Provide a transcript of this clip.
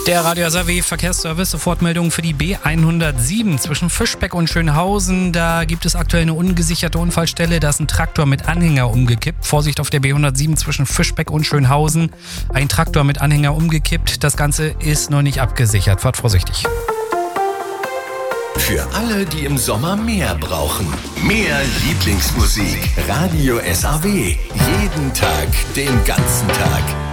Der Radio SAW Verkehrsservice, Sofortmeldung für die B107 zwischen Fischbeck und Schönhausen. Da gibt es aktuell eine ungesicherte Unfallstelle. Da ist ein Traktor mit Anhänger umgekippt. Vorsicht auf der B107 zwischen Fischbeck und Schönhausen. Ein Traktor mit Anhänger umgekippt. Das Ganze ist noch nicht abgesichert. Fahrt vorsichtig. Für alle, die im Sommer mehr brauchen. Mehr Lieblingsmusik. Radio SAW. Jeden Tag, den ganzen Tag.